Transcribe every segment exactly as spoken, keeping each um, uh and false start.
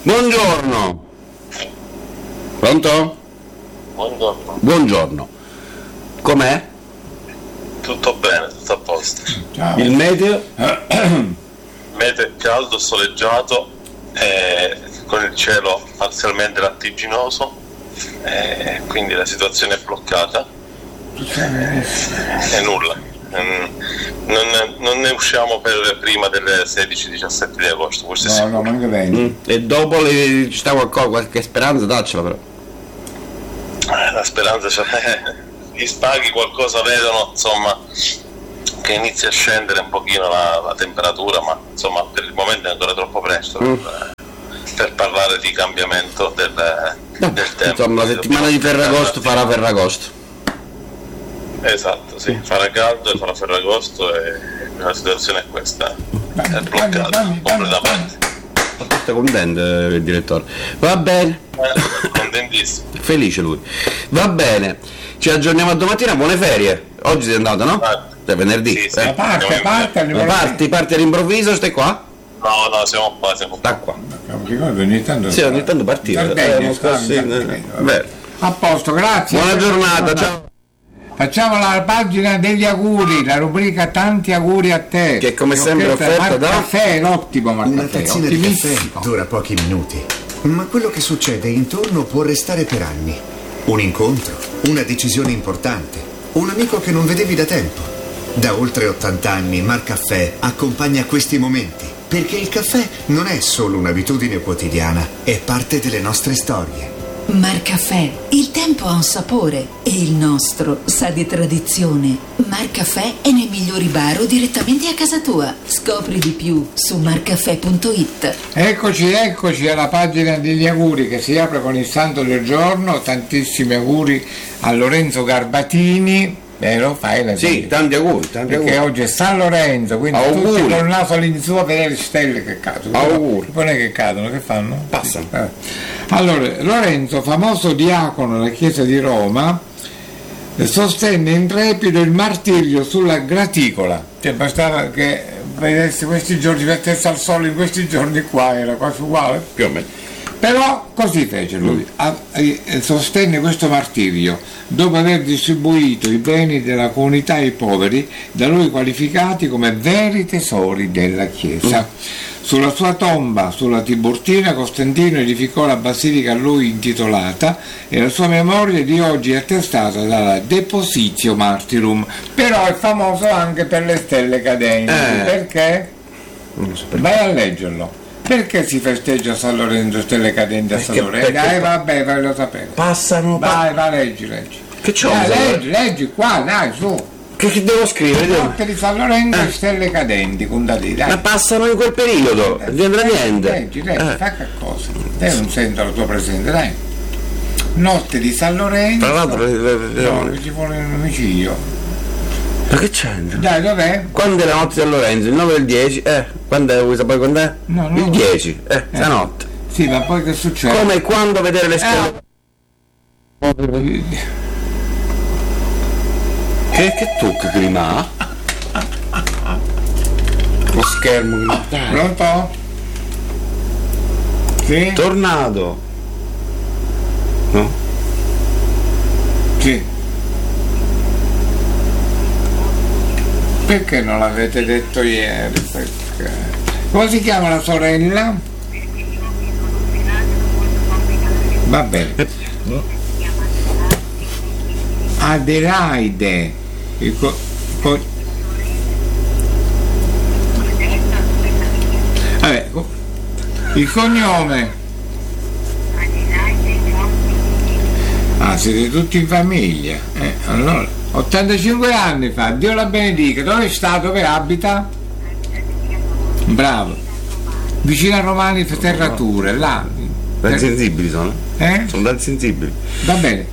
Buongiorno. Pronto? Buongiorno. Buongiorno. Com'è? Tutto bene, tutto a posto. Ciao. Il meteo? Meteo caldo, soleggiato, eh, con il cielo parzialmente lattiginoso, eh, quindi la situazione è bloccata e nulla. Non, non ne usciamo per prima delle sedici diciassette di agosto, questo no, è no, manca bene. Mm. E dopo le, ci sta qualcosa, qualche speranza, daccela però. La speranza, cioè, gli spaghi qualcosa vedono, insomma, che inizia a scendere un pochino la, la temperatura, ma insomma per il momento è ancora troppo presto mm. per, per parlare di cambiamento del, no, del tempo. Insomma, la settimana di Ferragosto farà Ferragosto. Esatto, sì, farà caldo e farà Ferragosto e la situazione è questa, è bloccata completamente. Sta contento il direttore. Va bene. Eh, contentissimo. Felice lui. Va bene. Ci aggiorniamo a domattina, buone ferie. Oggi sei andato, no? Ah, è venerdì. sì, sì, eh. Parte, parte, Ma parti, parti all'improvviso, stai qua? No, no, siamo qua, siamo qua. Da qua. Ogni tanto sì, ogni tanto partire. Eh, eh, a posto, grazie. Buona giornata, ciao. Facciamo la pagina degli auguri, la rubrica tanti auguri a te. Che come sempre offerta da caffè, l'ottimo Marcaffè. Una tazzina di caffè dura pochi minuti, ma quello che succede intorno può restare per anni. Un incontro, una decisione importante, un amico che non vedevi da tempo. Da oltre ottanta anni Marcaffè accompagna questi momenti, perché il caffè non è solo un'abitudine quotidiana, è parte delle nostre storie. Marcaffè, il tempo ha un sapore e il nostro sa di tradizione. Marcaffè è nei migliori bar o direttamente a casa tua. Scopri di più su marcaffè punto it. Eccoci, eccoci alla pagina degli auguri che si apre con il santo del giorno. Tantissimi auguri a Lorenzo Garbatini. Vero? Fai la sì, tanti auguri, tanti perché auguri. oggi è San Lorenzo, quindi auguri. Tutti con il naso all'insù a vedere le stelle che cadono. Auguri. Poi non è che cadono, che fanno? Passano. Eh. Allora, Lorenzo, famoso diacono della Chiesa di Roma, sostenne intrepido il martirio sulla graticola. Cioè bastava che vedesse questi giorni, mettesse al sole in questi giorni qua, era quasi uguale. Più o meno. Però così fece lui, mm. sostenne questo martirio dopo aver distribuito i beni della comunità ai poveri, da lui qualificati come veri tesori della Chiesa. Mm. Sulla sua tomba, sulla Tiburtina, Costantino edificò la basilica a lui intitolata e la sua memoria di oggi è attestata dalla Depositio Martyrum, però è famoso anche per le stelle cadenti. Eh. Perché? Non so perché. Vai a leggerlo. Perché si festeggia San Lorenzo, stelle cadenti a San Lorenzo? Dai, vabbè, vai lo sapere. Passano. Vai, vai, leggi, leggi. Che c'ho? Dai, leggi, leggi qua, dai, su. Che, che devo scrivere? Notte di San Lorenzo e eh. stelle cadenti, contati, dai. Ma passano in quel periodo, non entra niente. Leggi, leggi, eh. fa che cosa? Te non sento la tua presenza, dai. Notte di San Lorenzo. Tra l'altro, no, ci vuole un omicidio. Ma che c'entra? Dai, dov'è? Quando è la notte di San Lorenzo? Il nove e il dieci? Eh, quando è? Vuoi sapere quando è? No, no. Il dieci, eh, eh. stanotte. Sì, ma poi che succede? Come quando vedere le stelle. Eh. Che che tocca clima? Lo schermo. Dai. Pronto? Sì? Tornado. No? Sì. Perché non l'avete detto ieri? Perché? Come si chiama la sorella? Va bene. Adelaide. Il, co- co- Vabbè, co- il cognome. Ah, siete tutti in famiglia. Eh, allora. ottantacinque anni fa, Dio la benedica. Dove sta? Dove abita? Bravo. Vicino a Romani Ferrature, là. Dati sensibili sono? Eh? Sono dati sensibili. Va bene.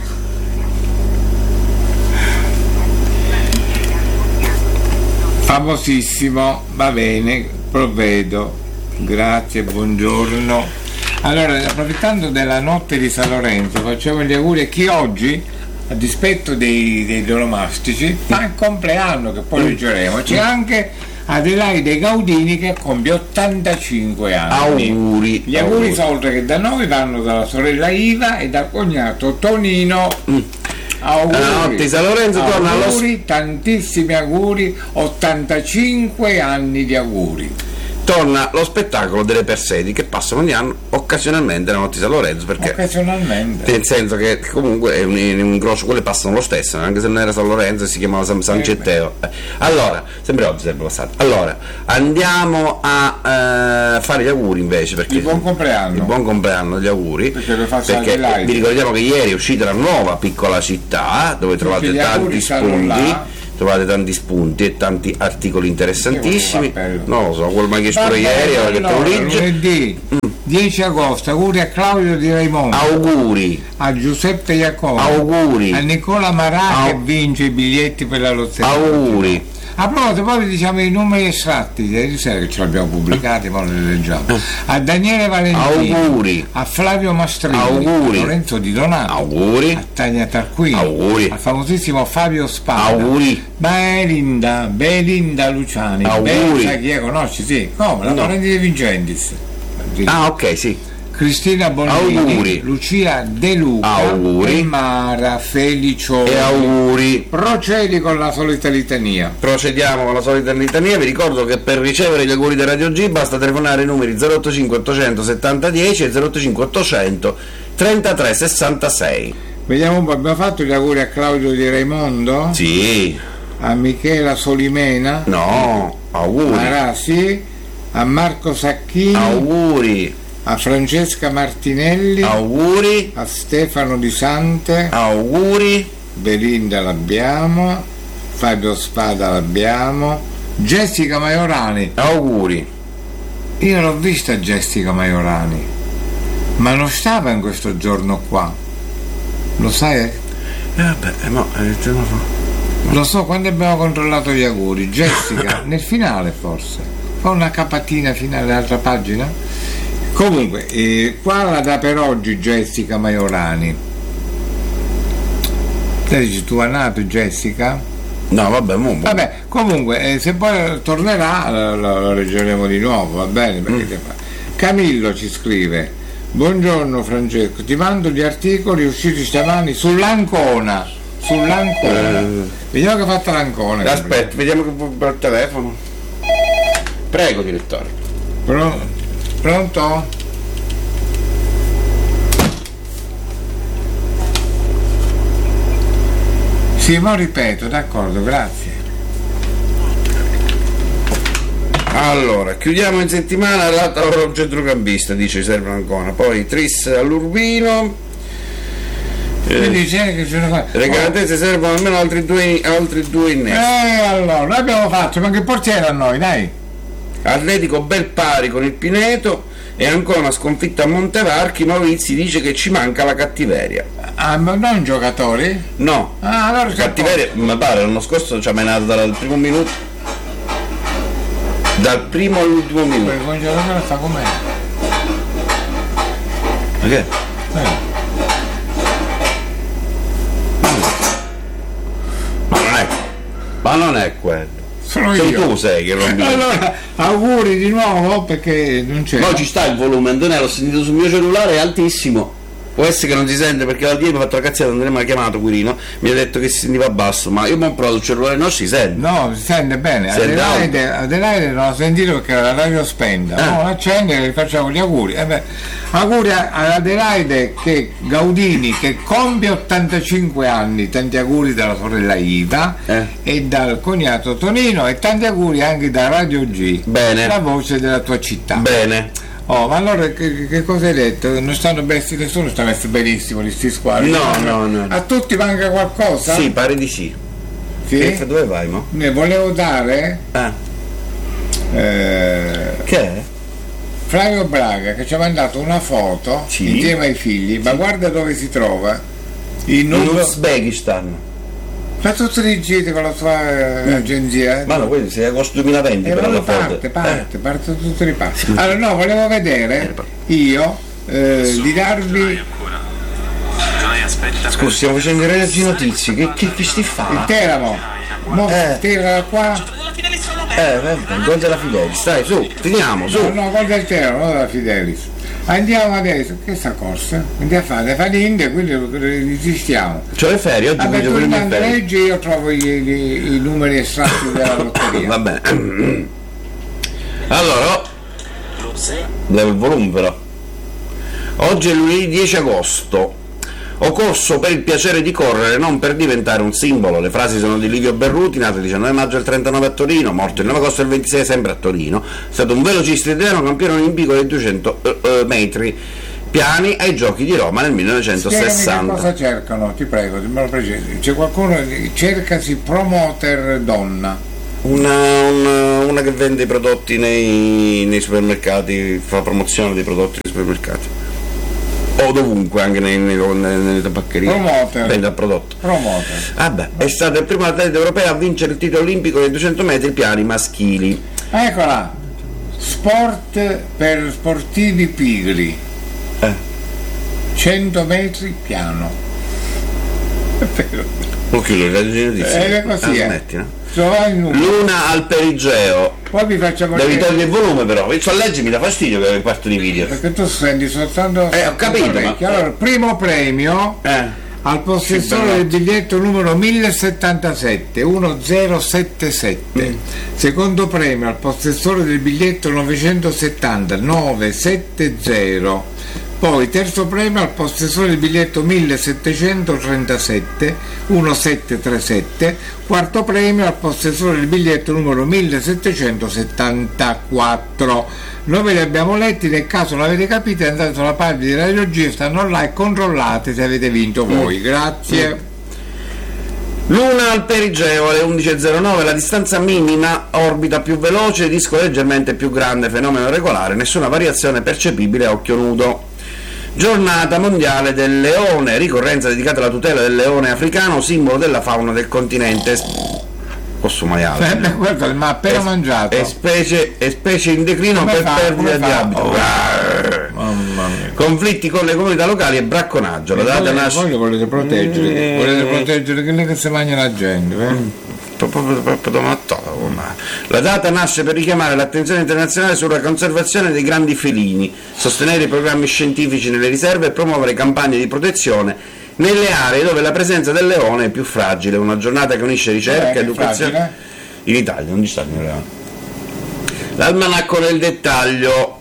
Famosissimo, va bene, provvedo. Grazie, buongiorno. Allora, approfittando della notte di San Lorenzo, facciamo gli auguri a chi oggi, a dispetto dei, dei dolomastici, fa il compleanno, che poi leggeremo. C'è anche Adelaide Gaudini che compie ottantacinque anni. Auguri. Gli auguri, auguri. Oltre che da noi vanno dalla sorella Iva e dal cognato Tonino. Mm. Auguri, notte, San Lorenzo, torna auguri allo... tantissimi auguri, ottantacinque anni di auguri. Torna lo spettacolo delle Persedi che passano ogni anno occasionalmente la notte di San Lorenzo, perché occasionalmente, nel senso che comunque è un, un incrocio, quelle passano lo stesso, anche se non era San Lorenzo, si chiamava San, San Cetteo. Allora, sempre oggi sempre passato. Allora, andiamo a eh, fare gli auguri invece, perché il buon compleanno, il buon compleanno, gli auguri, perché, lo perché vi ricordiamo che ieri è uscita la nuova Piccola Città, dove trovate tanti spunti. Trovate tanti spunti e tanti articoli interessantissimi. Non lo so, quel mai che spero ieri o che lunedì mm. dieci agosto, auguri a Claudio Di Raimondo, auguri a Giuseppe Iacono, auguri a Nicola Marà Au- che vince i biglietti per la lotteria, auguri. A proposito, poi diciamo i numeri estratti ieri sera che ce l'abbiamo pubblicati, ma li leggiamo. A Daniele Valentini, auguri. A Flavio Mastrini, auguri. A Lorenzo Di Donato, auguri. A Tania Tarquini, auguri. Al famosissimo Fabio Spada, auguri. Belinda, Belinda Luciani, auguri. Sai chi è? Conosci? Sì, come? La no. parente di Vincentis. Ah, ok, sì. Cristina Bonini, auguri. Lucia De Luca, auguri. e Mara Felicioni. E auguri. Procedi con la solita litania. Procediamo con la solita litania. Vi ricordo che per ricevere gli auguri di Radio G basta telefonare i numeri zero otto cinque ottocento settanta dieci e zero otto cinque ottocento trentatré sessantasei. Vediamo un po', abbiamo fatto gli auguri a Claudio Di Raimondo? Sì. A Michela Solimena? No, auguri. Marasi, a Marco Sacchini? Auguri. A Francesca Martinelli, auguri. A Stefano Di Sante, auguri. Belinda l'abbiamo, Fabio Spada l'abbiamo, Jessica Maiorani, auguri. Io l'ho vista Jessica Maiorani, ma non stava in questo giorno qua, lo sai? Eh vabbè, no, eh, no. Lo so, quando abbiamo controllato gli auguri, Jessica, nel finale forse, fa una capatina finale all'altra pagina. Comunque, eh, qua la dà per oggi Jessica Maiorani. Te dici, tu hai nato Jessica? No, vabbè, mo, mo. Vabbè, comunque, eh, se poi tornerà lo, lo, lo leggeremo di nuovo, va bene? Perché mm. fa... Camillo ci scrive: buongiorno Francesco, ti mando gli articoli usciti stamani sull'Ancona. Sull'Ancona. Eh. Vediamo che ha fatto l'Ancona. Aspetta, vediamo che può il telefono. Prego, direttore. Pronto? Pronto? Sì, ma ripeto, d'accordo, grazie. Allora, chiudiamo in settimana l'altro centrocampista, dice serve ancora. Poi Tris all'Urbino. Quindi c'è che ce ne fa. Le garantezze servono almeno altri due, altri due innesti. Eh, allora, l'abbiamo fatto, ma che portiere a noi, dai. Atletico bel pari con il Pineto e ancora una sconfitta a Montevarchi. Maurizi dice che ci manca la cattiveria. Ah, ma non giocatori? No. Ah, allora la cattiveria, mi pare, l'anno scorso ci ha menato dal primo minuto. Dal primo all'ultimo minuto. Il giocatore sta com'è? Ma che? Eh. Ma non è. Ma non è quello. Sono Sei io. tu sei che rompi. Allora, auguri di nuovo perché non c'è. No, ci sta il volume, Antonello, l'ho sentito sul mio cellulare, è altissimo. Può essere che non si sente perché l'altro ieri mi ha fatto la cazzata, Andrea mi ha chiamato Quirino, mi ha detto che si sentiva basso, ma io mi ho provato il cellulare, non si sente. No, si sente bene. Si sente Adelaide, Adelaide non l'ho sentito perché la radio spenta. Eh. No, l'accende e gli facciamo gli auguri. Eh beh, auguri ad Adelaide che Gaudini che compie ottantacinque anni, tanti auguri dalla sorella Iva eh. e dal cognato Tonino e tanti auguri anche da Radio G. Bene. La voce della tua città. Bene. Oh, ma allora che, che cosa hai detto? Non stanno bessi nessuno, sta messo benissimo questi squadri. No, no, no. A tutti manca qualcosa? Sì, pare di sì. Sì? Che, dove vai, mo? Ne volevo dare Ah. eh, Che è? Flavio Braga che ci ha mandato una foto Sì. insieme ai figli, ma guarda dove si trova. In In Uzo- Uzbekistan. fa tutti i giri con la sua eh, agenzia. Ma no, quello sei agosto duemilaventi E per allora la foto. parte, parte, Eh. parte tutto riparte. Allora no, volevo vedere io eh, di darvi Scusi, stiamo facendo i Ragazzi Notizie, che, che, che sti il fa? Teramo. Mo Eh. tira qua. Eh, vabbè, gol della Fidelis, dai, su, finiamo, su. No, no, gol del Tero, non della Fidelis. Andiamo adesso, che sta corsa? Andiamo a fare fa l'India, quindi resistiamo. C'ho le ferie, oggi Vabbè, voglio tu prendere intanto ferie. leggi, io trovo i, i, i numeri estratti della lotteria. Va bene. Allora, oh, levo il volume però. Oggi è lunedì dieci agosto. Ho corso per il piacere di correre, non per diventare un simbolo. Le frasi sono di Livio Berruti, nato il diciannove maggio del trentanove a Torino, morto il nove agosto del ventisei sempre a Torino. È stato un velocista italiano, campione olimpico dei duecento uh, uh, metri piani ai Giochi di Roma nel millenovecentosessanta. Spiegami che cosa cercano, ti prego, me lo precisi. C'è qualcuno che cercasi promoter donna. Una, una, una che vende i prodotti nei, nei supermercati, fa promozione dei prodotti nei supermercati. O dovunque, anche nei, nei, nelle tabaccherie. Promoter. Vende il prodotto. Promoter. Vabbè, è stato il primo atleta europeo a vincere il titolo olimpico dei duecento metri piani maschili. Eccola. Sport per sportivi pigri. Eh. cento metri piano. È vero. Ok, lo leggi notizie. È così, ah, eh. smetti, no? Luna al perigeo. Poi vi facciamo devi vedere... togliere il volume però, io so leggi mi dà fastidio che parto di video. Perché tu senti soltanto... Eh, ho capito, ma... Allora, primo premio eh. al possessore del biglietto numero mille settantasette millesettantasette. Mm. Secondo premio al possessore del biglietto novecentosettanta novecentosettanta. Poi terzo premio al possessore del biglietto millesettecentotrentasette millesettecentotrentasette, quarto premio al possessore del biglietto numero millesettecentosettantaquattro. Noi ve li abbiamo letti, nel caso non avete capito andate sulla pagina di Radio G, stanno là e controllate se avete vinto voi. Grazie. Luna al perigeo alle undici e zero nove, la distanza minima, orbita più veloce, disco leggermente più grande, fenomeno regolare, nessuna variazione percepibile a occhio nudo. Giornata mondiale del leone, ricorrenza dedicata alla tutela del leone africano, simbolo della fauna del continente. Posso maiale? Eh, beh, guarda, ma appena è, mangiato. È specie, è specie in declino come per fa, perdita di abito. Oh. Mamma mia. Conflitti con le comunità locali e bracconaggio. La data nasce. Voi lo volete proteggere, Mm. volete proteggere che, che si mangia la gente. Eh? La data nasce per richiamare l'attenzione internazionale sulla conservazione dei grandi felini, sostenere i programmi scientifici nelle riserve e promuovere campagne di protezione nelle aree dove la presenza del leone è più fragile. Una giornata che unisce ricerca, eh, educazione fragile. In Italia, non ci sta il leone. L'almanacco nel dettaglio.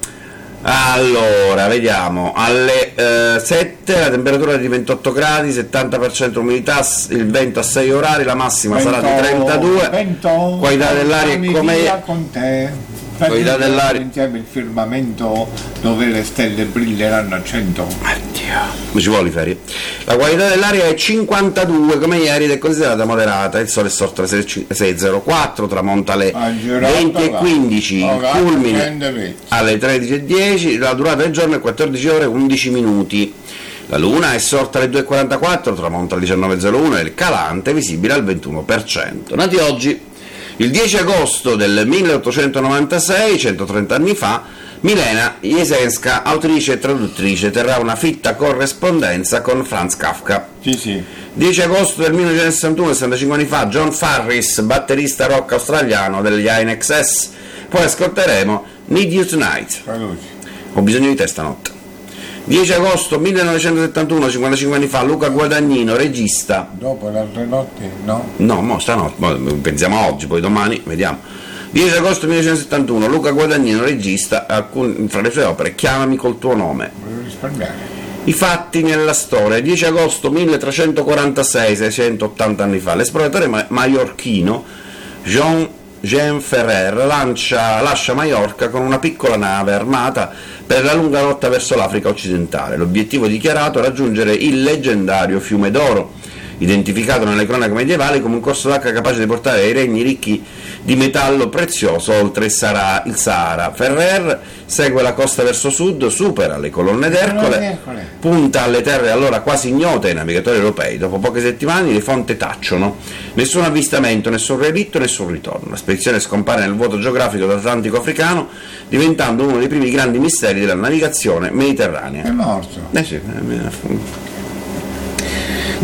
Allora, vediamo, alle eh, sette la temperatura è di ventotto gradi, settanta per cento umidità, il vento a sei orari, la massima Vento, sarà di trentadue, vento, qualità dell'aria è come... con te. Qualità dell'aria insieme il firmamento dove le stelle brilleranno a cento. Oddio, come ci vuole ferie? La qualità dell'aria è cinquantadue come ieri ed è considerata moderata. Il sole è sorto alle sei e zero quattro, tramonta alle venti e quindici, il culmine alle tredici e dieci, la durata del giorno è quattordici ore e undici minuti. La luna è sorta alle due e quarantaquattro, tramonta alle diciannove e zero uno e il calante è visibile al ventuno per cento. Nati oggi il dieci agosto del milleottocentonovantasei, centotrenta anni fa, Milena Jesenska, autrice e traduttrice, terrà una fitta corrispondenza con Franz Kafka. Sì, sì. dieci agosto del millenovecentosessantuno, sessantacinque anni fa, John Farris, batterista rock australiano degli I N X S. Poi ascolteremo Need You Tonight. Traduci. Ho bisogno di te stanotte. dieci agosto millenovecentosettantuno, cinquantacinque anni fa, Luca Guadagnino, regista. Dopo le altre notti, no? No, mo stanotte, mo pensiamo a oggi, poi domani, vediamo. dieci agosto millenovecentosettantuno, Luca Guadagnino, regista, alcun, fra le sue opere, Chiamami col tuo nome. Volevo risparmiare. I fatti nella storia. dieci agosto milletrecentoquarantasei, seicentottanta anni fa, l'esploratore ma- maiorchino Jean Jean Ferrer lancia, lascia Maiorca con una piccola nave armata per la lunga rotta verso l'Africa occidentale. L'obiettivo dichiarato è raggiungere il leggendario Fiume d'Oro, identificato nelle cronache medievali come un corso d'acqua capace di portare ai regni ricchi di metallo prezioso oltre il Sahara. Il Sahara. Ferrer segue la costa verso sud, supera le colonne d'Ercole, punta alle terre allora quasi ignote ai navigatori europei. Dopo poche settimane le fonti tacciono, nessun avvistamento, nessun relitto, nessun ritorno. La spedizione scompare nel vuoto geografico dell'Atlantico africano, diventando uno dei primi grandi misteri della navigazione mediterranea. È morto. Eh sì, eh,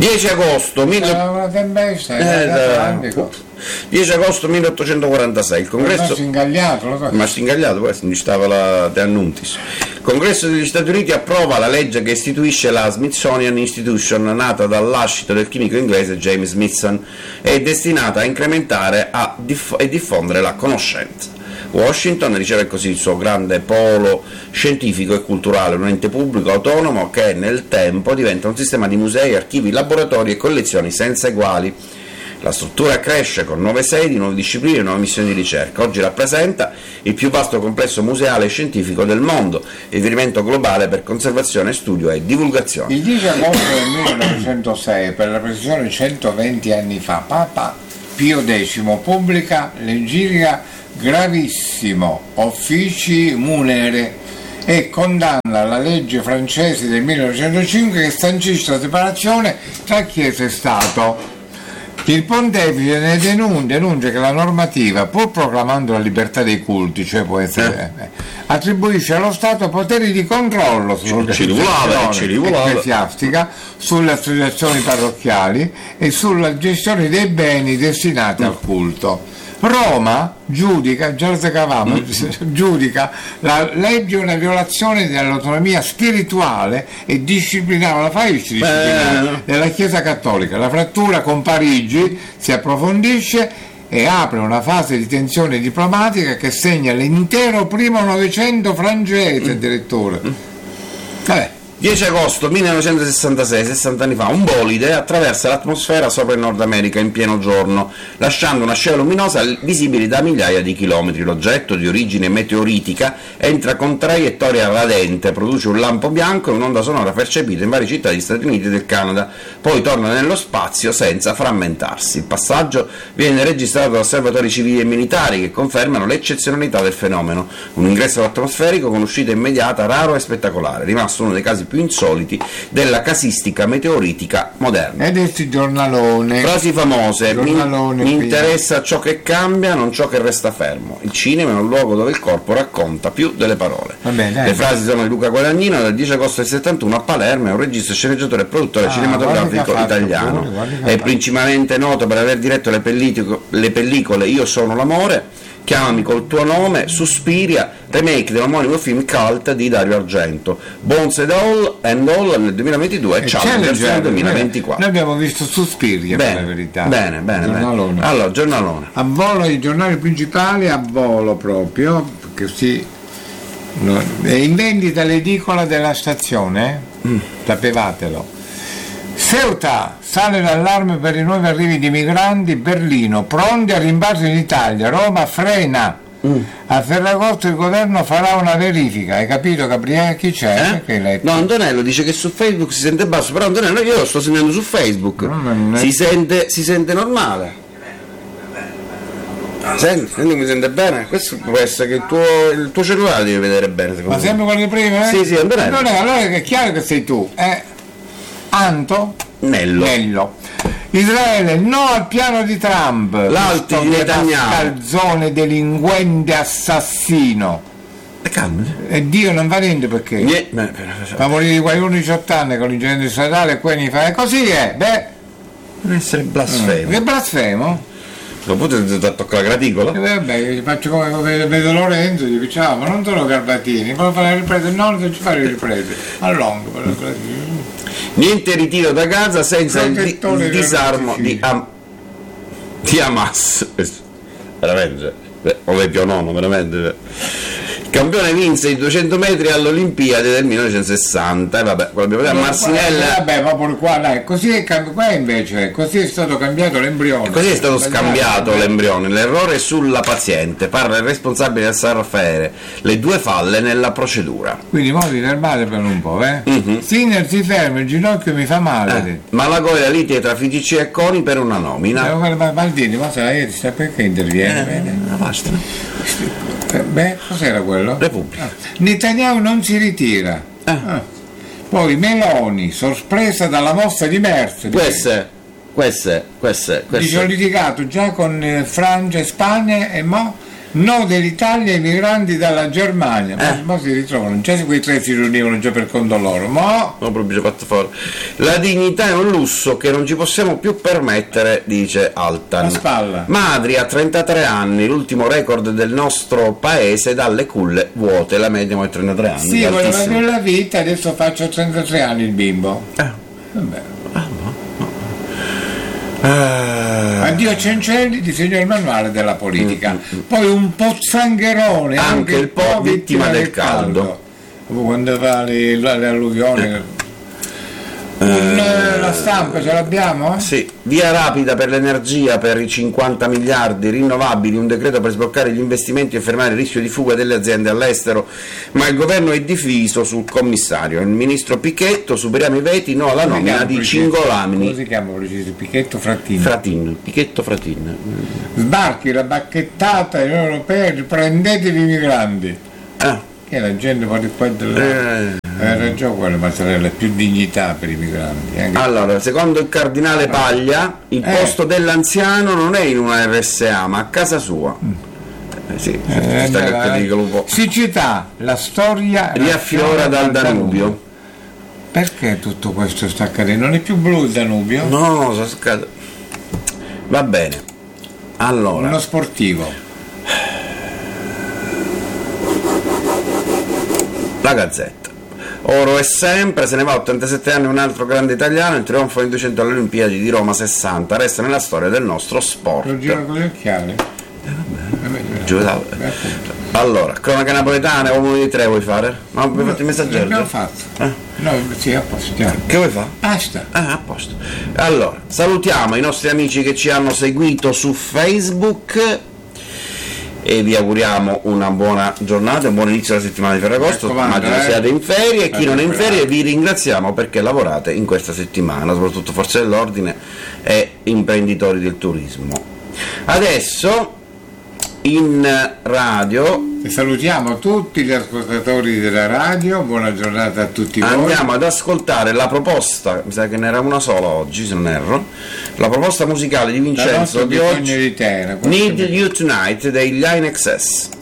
dieci agosto mille... una tempesta, eh, da... dieci agosto milleottocentoquarantasei il congresso è ingagliato, lo so. Ma si ingagliato, poi si stava la De Annuntis. Il congresso degli Stati Uniti approva la legge che istituisce la Smithsonian Institution, nata dal lascito del chimico inglese James Smithson, e è destinata a incrementare a diff- e diffondere la conoscenza. Washington riceve così il suo grande polo scientifico e culturale, un ente pubblico autonomo che nel tempo diventa un sistema di musei, archivi, laboratori e collezioni senza eguali. La struttura cresce con nuove sedi, nuove discipline e nuove missioni di ricerca. Oggi rappresenta il più vasto complesso museale e scientifico del mondo, riferimento globale per conservazione, studio e divulgazione. Il dieci agosto del millenovecentosei, per la precisione centoventi anni fa, Papa Pio X pubblica l'enciclica Gravissimo Officii Munere e condanna la legge francese del millenovecentocinque che sancisce la separazione tra Chiesa e Stato. Il pontefice ne denuncia, denuncia che la normativa, pur proclamando la libertà dei culti, cioè può essere, eh. attribuisce allo Stato poteri di controllo sull'organizzazione ecclesiastica, sulle associazioni parrocchiali e sulla gestione dei beni destinati mm. al culto. Roma giudica, già cavamo, mm. giudica la legge una violazione dell'autonomia spirituale e disciplinare, la faisce disciplinare della Chiesa Cattolica. La frattura con Parigi si approfondisce e apre una fase di tensione diplomatica che segna l'intero primo Novecento francese addirittura. Mm. Vabbè. dieci agosto millenovecentosessantasei, sessanta anni fa, un bolide attraversa l'atmosfera sopra il Nord America in pieno giorno, lasciando una scia luminosa visibile da migliaia di chilometri. L'oggetto, di origine meteoritica, entra con traiettoria radente, produce un lampo bianco e un'onda sonora percepita in varie città degli Stati Uniti e del Canada, poi torna nello spazio senza frammentarsi. Il passaggio viene registrato da osservatori civili e militari che confermano l'eccezionalità del fenomeno. Un ingresso atmosferico con uscita immediata, raro e spettacolare, rimasto uno dei casi più insoliti della casistica meteoritica moderna. Ed è giornalone. Frasi famose: giornalone mi, mi interessa ciò che cambia, non ciò che resta fermo. Il cinema è un luogo dove il corpo racconta più delle parole. Vabbè, le frasi sono di Luca Guadagnino, del dieci agosto del settantuno a Palermo, è un regista, sceneggiatore e produttore ah, cinematografico italiano. Pure, è principalmente noto per aver diretto le, pellico- le pellicole Io sono l'amore, Chiamami col tuo nome, Suspiria, remake dell'omonimo film cult di Dario Argento, Bones and All, and All nel duemilaventidue e Challenger nel duemilaventiquattro. Noi abbiamo visto Suspiria, bene, per la verità. Bene, bene, giornalone. bene. Allora, giornalone. A volo i giornali principali, a volo proprio, così. No, è in vendita l'edicola della stazione, eh? mm. Sapevatelo. Ceuta, sale l'allarme per i nuovi arrivi di migranti. Berlino, pronti a rimbarzo in Italia. Roma frena. Mm. A Ferragosto il governo farà una verifica. Hai capito, Gabriele? Chi c'è? Eh? Che no, Antonello dice che su Facebook si sente basso, però Antonello io lo sto sentendo su Facebook. No, si, sente, si sente normale. Senti, senti, mi sente bene? Questo può essere che il tuo, il tuo cellulare devi vedere bene, secondo Ma me. sempre quello di prima? Eh? Sì, sì, Antonello. Allora, allora è chiaro che sei tu. Eh? Anto Nello. Nello. Israele, no al piano di Trump. L'altro di Netanyahu. Calzone, delinquente, assassino. E calma. E Dio non va niente perché. Nie, fa morire di qualcuno diciotto anni con l'incidente stradale e poi mi fa. E così è, beh. Deve essere blasfemo. Che blasfemo? Dopo ti tocca la graticola? E vabbè, faccio come vedo Lorenzo, gli dico ciao, ma non sono Garbatini, puoi fare le riprese? No, non ci fare le riprese. A lungo per la Niente ritiro da Gaza senza il, di, il disarmo di, Am- di Hamas. Veramente, o vecchio nonno, veramente. Il campione vinse i duecento metri all'Olimpiade del millenovecentosessanta. E vabbè, quello abbiamo detto a Marsinella. Vabbè, ma pure qua, dai, così è cam- qua invece, così è stato cambiato l'embrione. Così è stato scambiato l'embrione. L'errore sulla paziente. Parla il responsabile del San Raffaele. Le due falle nella procedura. Quindi mo vi fermate per un po', eh? Mm-hmm. Sinner si ferma, il ginocchio mi fa male. Eh, Malagoia lite tra F D C e Coni per una nomina. Eh, ma Maldini, ma sai, perché interviene? Eh, la basta. Beh, cos'era quello? Repubblica. Ah. Netanyahu non si ritira. Ah. Ah. Poi Meloni, sorpresa dalla mossa di Merz. Queste, queste, queste, queste. Dice, ho litigato già con eh, Francia e Spagna e mo No dell'Italia ai migranti dalla Germania, ma, Eh. ma si ritrovano, non c'è se quei tre si riunivano già per conto loro, ma No, proprio fatto fuori. La dignità è un lusso che non ci possiamo più permettere, dice Altan. La spalla. Madri a trentatré anni, l'ultimo record del nostro paese dalle culle vuote, la media è trentatré anni. sì, voleva altissimo. avere la vita, adesso faccio trentatré anni il bimbo. Eh. Vabbè. Ah. Addio Cencelli, disegna il manuale della politica. Poi un po' zangherone, Anche il po' vittima del caldo. Quando va le, le alluvioni. Un, eh, la stampa ce l'abbiamo? Sì, via rapida per l'energia per i cinquanta miliardi rinnovabili, un decreto per sbloccare gli investimenti e fermare il rischio di fuga delle aziende all'estero, ma il governo è diviso sul commissario. Il ministro Pichetto, superiamo i veti, no alla Come si nomina chiama di preciso? Cingolamini. Come si chiama preciso? Pichetto Frattini. Fratin, Pichetto Fratin. Sbarchi la bacchettata Unione Europea, prendetevi i migranti. Ah, Che la gente va di qua e di là. eh. Hai ragione quella, ma sarebbe più dignità per i migranti. Anche Allora, secondo il cardinale Paglia, il Eh. posto dell'anziano non è in una R S A, ma a casa sua. Eh, sì, Eh, sta eh, che dico un po'. siccità, la storia Riaffiora dal Danubio. Perché tutto questo sta accadendo? Non è più blu il Danubio? No, so scad- va bene. Allora, Uno sportivo. la Gazzetta. Oro è sempre, se ne va a ottantasette anni un altro grande italiano, il trionfo nei duecento alle Olimpiadi di Roma sessanta, resta nella storia del nostro sport. Lo giro con gli occhiali. Giovedà- Allora, cronaca napoletana, uno di tre vuoi fare? No, mi hai fatto il messaggero? L'abbiamo già? fatto. Eh? No, sì, a posto, chiaro. Che vuoi fare? Basta. Ah, a posto. Allora, salutiamo i nostri amici che ci hanno seguito su Facebook e vi auguriamo una buona giornata, un buon inizio della settimana di Ferragosto. Raccomando, Immagino eh. siate in ferie, e chi non è in Recuperato. ferie vi ringraziamo perché lavorate in questa settimana, soprattutto forze dell'ordine e imprenditori del turismo. Adesso in radio E salutiamo tutti gli ascoltatori della radio, buona giornata a tutti voi. andiamo ad ascoltare la proposta, mi sa che ne era una sola oggi se non erro, la proposta musicale di Da Vincenzo nostro di bisogno oggi, di te, Need You Tonight dei Line X S.